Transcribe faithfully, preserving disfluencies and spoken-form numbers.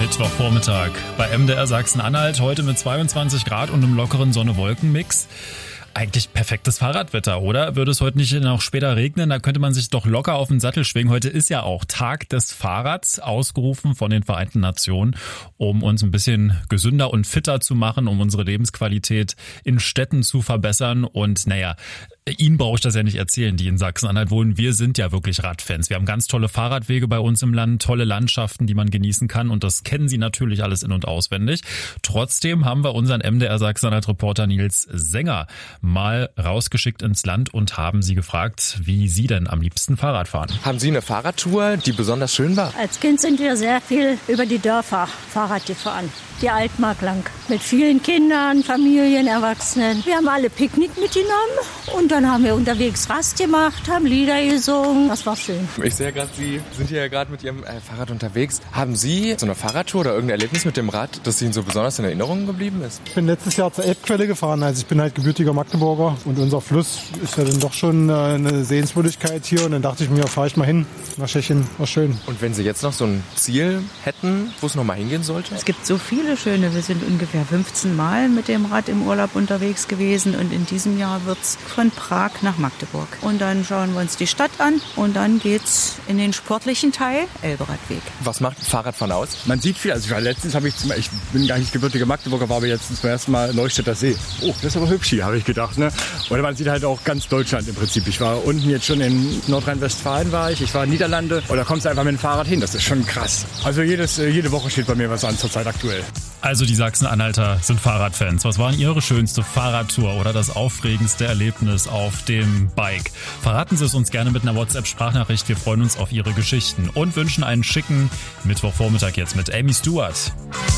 Mittwochvormittag bei M D R Sachsen-Anhalt, heute mit zweiundzwanzig Grad und einem lockeren Sonne-Wolken-Mix. Eigentlich perfektes Fahrradwetter, oder? Würde es heute nicht noch später regnen, da könnte man sich doch locker auf den Sattel schwingen. Heute ist ja auch Tag des Fahrrads, ausgerufen von den Vereinten Nationen, um uns ein bisschen gesünder und fitter zu machen, um unsere Lebensqualität in Städten zu verbessern. Und naja, Ihnen brauche ich das ja nicht erzählen, die in Sachsen-Anhalt wohnen. Wir sind ja wirklich Radfans. Wir haben ganz tolle Fahrradwege bei uns im Land, tolle Landschaften, die man genießen kann. Und das kennen Sie natürlich alles in- und auswendig. Trotzdem haben wir unseren M D R Sachsen-Anhalt-Reporter Nils Sänger mal rausgeschickt ins Land und haben Sie gefragt, wie Sie denn am liebsten Fahrrad fahren. Haben Sie eine Fahrradtour, die besonders schön war? Als Kind sind wir sehr viel über die Dörfer Fahrrad gefahren. Die Altmark lang. Mit vielen Kindern, Familien, Erwachsenen. Wir haben alle Picknick mitgenommen und dann haben wir unterwegs Rast gemacht, haben Lieder gesungen. Das war schön. Ich sehe ja gerade, Sie sind hier ja gerade mit Ihrem äh, Fahrrad unterwegs. Haben Sie so eine Fahrradtour oder irgendein Erlebnis mit dem Rad, das Ihnen so besonders in Erinnerung geblieben ist? Ich bin letztes Jahr zur Elbquelle gefahren. Also ich bin halt gebürtiger Magdeburger und unser Fluss ist ja dann doch schon äh, eine Sehenswürdigkeit hier. Und dann dachte ich mir, fahre ich mal hin nach Tschechien. War schön. Und wenn Sie jetzt noch so ein Ziel hätten, wo es noch mal hingehen sollte? Es gibt so viele schöne. Wir sind ungefähr fünfzehn Mal mit dem Rad im Urlaub unterwegs gewesen und in diesem Jahr wird's von Prag nach Magdeburg. Und dann schauen wir uns die Stadt an und dann geht's in den sportlichen Teil, Elberadweg. Was macht Fahrradfahren aus? Man sieht viel. Also ich war letztens, habe ich, zum, ich bin gar nicht gebürtiger Magdeburger, war aber jetzt zum ersten Mal Neustädter See. Oh, das ist aber hübsch hier, habe ich gedacht. Ne? Oder man sieht halt auch ganz Deutschland im Prinzip. Ich war unten jetzt schon in Nordrhein-Westfalen, war ich. Ich war in Niederlande. Und da kommst du einfach mit dem Fahrrad hin. Das ist schon krass. Also jedes, jede Woche steht bei mir was an, zurzeit aktuell. Also die Sachsen-Anhalter sind Fahrradfans. Was war Ihre schönste Fahrradtour oder das aufregendste Erlebnis auf dem Bike? Verraten Sie es uns gerne mit einer WhatsApp-Sprachnachricht. Wir freuen uns auf Ihre Geschichten und wünschen einen schicken Mittwochvormittag jetzt mit Amy Stewart.